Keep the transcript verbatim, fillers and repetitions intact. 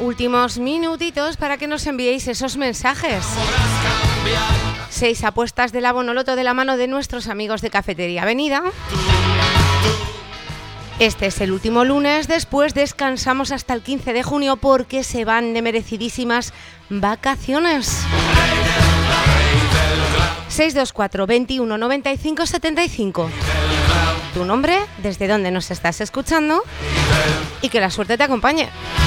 últimos minutitos para que nos enviéis esos mensajes. Seis apuestas del Abonoloto de la mano de nuestros amigos de Cafetería Avenida. Este es el último lunes, después descansamos hasta el quince de junio porque se van de merecidísimas vacaciones. seis dos cuatro, veintiuno, noventa y cinco, setenta y cinco. Tu nombre, desde dónde nos estás escuchando y que la suerte te acompañe.